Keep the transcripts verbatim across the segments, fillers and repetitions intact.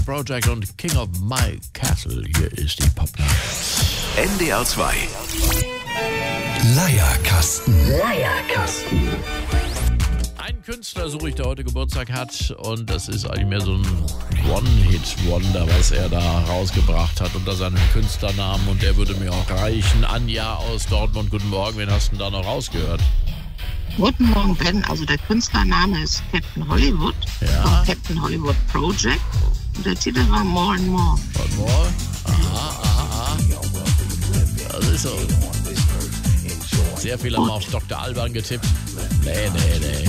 Project und King of My Castle. Hier ist die Popnacht. N D R zwei. Leierkasten. Leierkasten. Ein Künstler suche ich, der heute Geburtstag hat, und das ist eigentlich mehr so ein One-Hit-Wonder, was er da rausgebracht hat unter seinem Künstlernamen, und der würde mir auch reichen. Anja aus Dortmund, guten Morgen, wen hast du denn da noch rausgehört? Guten Morgen, Ben. Also der Künstlername ist Captain Hollywood, Ja. vom Captain Hollywood Project. Und der Titel war More and More. One more? Aha, aha, aha. Das ist so. Sehr viele haben auf Doktor Alban getippt. Nee, nee, nee.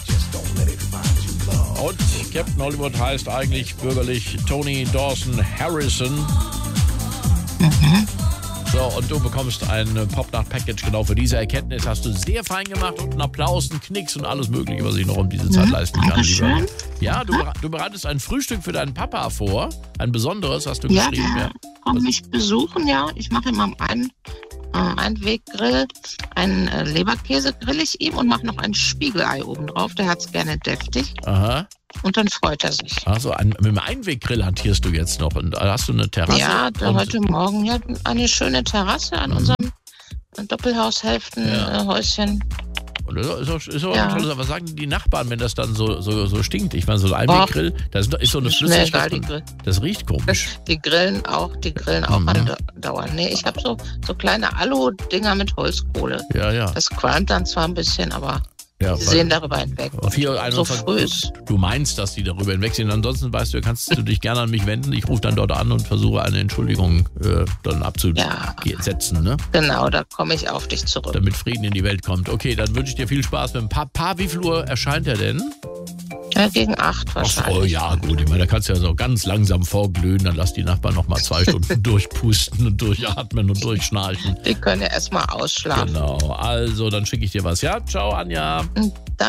Und Captain Hollywood heißt eigentlich bürgerlich Tony Dawson Harrison. Mhm. So, und du bekommst ein Popnacht-Package genau für diese Erkenntnis. Hast du sehr fein gemacht, und einen Applaus, einen Knicks und alles Mögliche, was ich noch um diese Zeit Mhm, leisten kann. Dankeschön. Lieber. Ja, du, bere- du bereitest ein Frühstück für deinen Papa vor. Ein besonderes, hast du Ja, geschrieben. der kommt mich besuchen, ja. Ich mache ihm am einen äh, Einweggrill einen äh, Leberkäse grill ich ihm und mache noch ein Spiegelei oben drauf. Der hat es gerne deftig. Aha. Und dann freut er sich. Also ein, mit dem Einweggrill hantierst du jetzt noch. Und hast du eine Terrasse? Ja, der und, heute Morgen ja eine schöne Terrasse an Mhm. unserem Doppelhaushälften-Häuschen. Und das ist auch, ist auch Ja. ein tolles, was sagen die Nachbarn, wenn das dann so, so, so stinkt? Ich meine, so ein Einweggrill, das ist so eine Ist mir Flüssigkeit. egal, die Grill. Das riecht komisch. Die grillen auch, die grillen auch Mhm. andauernd. Nee, ich habe so, so kleine Alu-Dinger mit Holzkohle. Ja, ja. Das qualmt dann zwar ein bisschen, aber ja sie sehen darüber hinweg. vier Uhr So einundzwanzig, früh ist. du meinst, dass die darüber hinwegsehen. Ansonsten, weißt du, kannst du dich gerne an mich wenden. Ich rufe dann dort an und versuche eine Entschuldigung äh, dann abzusetzen, ne? Genau, da komme ich auf dich zurück. Damit Frieden in die Welt kommt. Okay, dann wünsche ich dir viel Spaß mit dem Papa. Wie viel Uhr erscheint er denn? Ja, gegen acht wahrscheinlich. Oh ja, gut. Ich meine, da kannst du ja so ganz langsam vorglühen. Dann lass die Nachbarn noch mal zwei Stunden durchpusten und durchatmen und durchschnarchen. Die können ja erstmal ausschlafen. Genau. Also, dann schicke ich dir was. Ja, ciao, Anja. Und